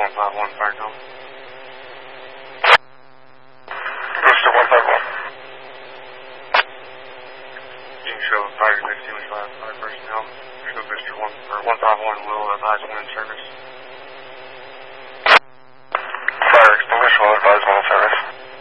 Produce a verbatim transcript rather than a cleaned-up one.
one five one, fire call. Brewster one five one. You can show fire safety with five, five personnel. Show Brewster one, or one five one will advise wind service.